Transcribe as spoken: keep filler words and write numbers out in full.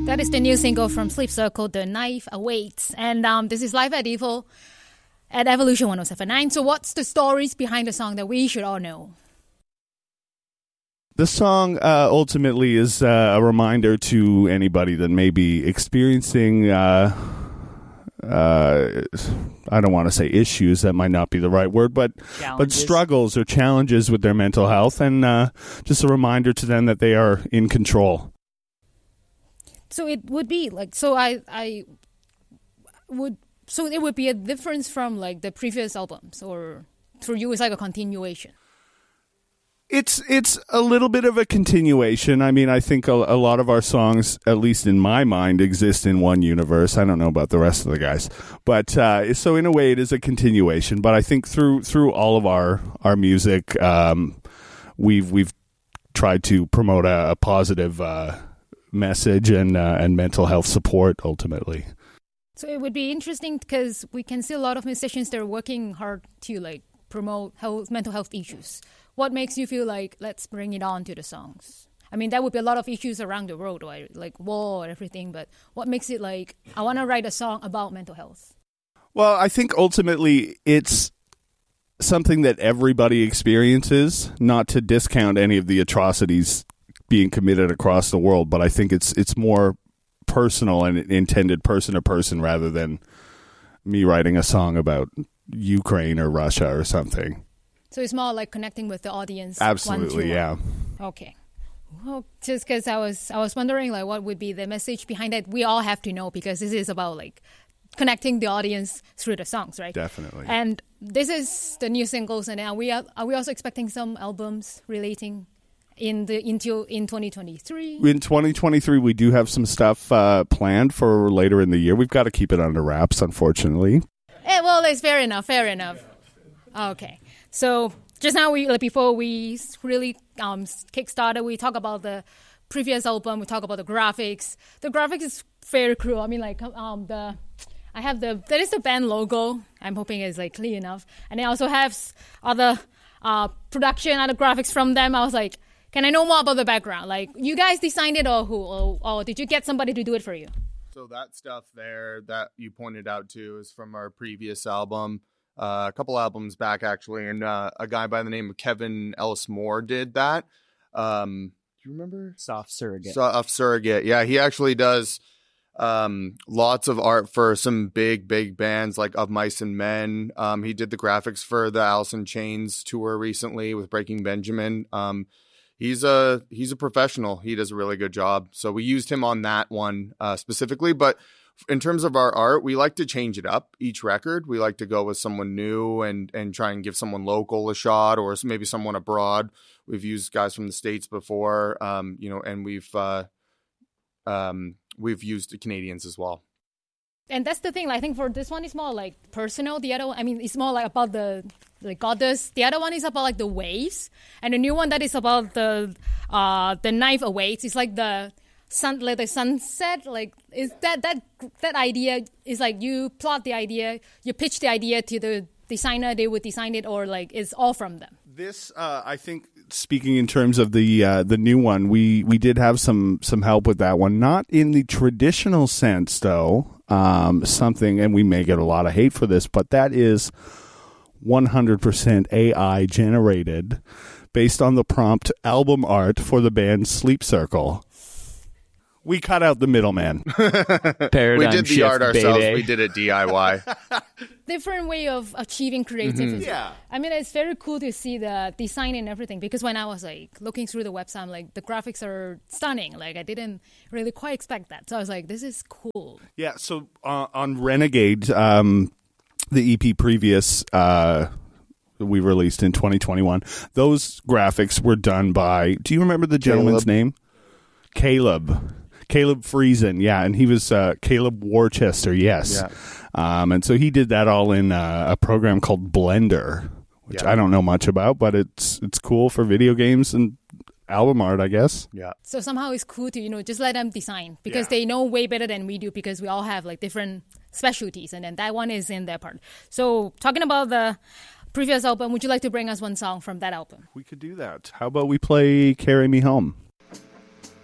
That is the new single from Sleep Circle, The Knife Awaits. And um, this is Live at Evil at Evolution one oh seven point nine. So what's the stories behind the song that we should all know? The song uh, ultimately is uh, a reminder to anybody that may be experiencing, uh, uh, I don't want to say issues, that might not be the right word, but but struggles or challenges with their mental health, and uh, just a reminder to them that they are in control. So it would be like, so I, I would, so it would be a difference from like the previous albums, or for you it's like a continuation? It's it's a little bit of a continuation. I mean, I think a, a lot of our songs, at least in my mind, exist in one universe. I don't know about the rest of the guys. But uh, so in a way, it is a continuation. But I think through through all of our, our music, um, we've we've tried to promote a, a positive uh message and uh, and mental health support ultimately. So it would be interesting because we can see a lot of musicians that are working hard to like promote health, mental health issues. What makes you feel like let's bring it on to the songs? I mean, there would be a lot of issues around the world, right? Like war and everything, but what makes it like I want to write a song about mental health? Well, I think ultimately it's something that everybody experiences, not to discount any of the atrocities being committed across the world, but I think it's it's more personal and intended person to person rather than me writing a song about Ukraine or Russia or something. So it's more like connecting with the audience. Absolutely, yeah. Okay. Well, just because I was I was wondering like what would be the message behind it. We all have to know because this is about like connecting the audience through the songs, right? Definitely. And this is the new singles, and are we are we also expecting some albums relating in the into in twenty twenty-three? In twenty twenty-three, we do have some stuff uh, planned for later in the year. We've got to keep it under wraps, unfortunately. Eh, well, it's fair enough. Fair enough. Okay, so just now we like, before we really um kickstarted, we talk about the previous album. We talk about the graphics. The graphics is very cool. I mean, like um the I have the that is the band logo. I'm hoping it's like clear enough, and I also have other uh production, other graphics from them. I was like, can I know more about the background? Like, you guys designed it or who? Or, or did you get somebody to do it for you? So that stuff there that you pointed out to is from our previous album, uh, a couple albums back, actually. And uh, a guy by the name of Kevin Ellis Moore did that. Um, do you remember? Soft Surrogate. Soft Surrogate. Yeah, he actually does um, lots of art for some big, big bands like Of Mice and Men. Um, he did the graphics for the Alice in Chains tour recently with Breaking Benjamin. Um, He's a he's a professional. He does a really good job. So we used him on that one uh, specifically. But in terms of our art, we like to change it up each record. We like to go with someone new and and try and give someone local a shot, or maybe someone abroad. We've used guys from the States before, um, you know, and we've uh, um, we've used the Canadians as well. And that's the thing. Like, I think for this one, it's more like personal. The other one, I mean, it's more like about the like goddess. The other one is about like the waves, and the new one that is about the uh the knife awaits. It's like the sun, like the sunset. Like, is that that that idea is like you plot the idea, you pitch the idea to the designer, they would design it, or like it's all from them. This, uh, I think, speaking in terms of the uh, the new one, we we did have some some help with that one. Not in the traditional sense, though. Um, something, and we may get a lot of hate for this, but that is one hundred percent A I generated based on the prompt album art for the band Sleep Circle. We cut out the middleman. Paradigm we did the shift, art ourselves. baby. We did it D I Y. Different way of achieving creativity. Mm-hmm. Yeah. I mean, it's very cool to see the design and everything, because when I was like looking through the website, I'm like, the graphics are stunning. Like, I didn't really quite expect that. So I was like, this is cool. Yeah, so uh, on Renegade, um, the E P previous uh, we released in twenty twenty-one, those graphics were done by, do you remember the gentleman's Caleb. name? Caleb. Caleb Friesen, yeah, and he was uh, Caleb Worcester, yes. Yeah. Um, and so he did that all in uh, a program called Blender, which Yeah. I don't know much about, but it's it's cool for video games and album art, I guess. Yeah. So somehow it's cool to, you know, just let them design, because Yeah. they know way better than we do, because we all have like different specialties, and then that one is in their part. So talking about the previous album, would you like to bring us one song from that album? We could do that. How about we play Carry Me Home?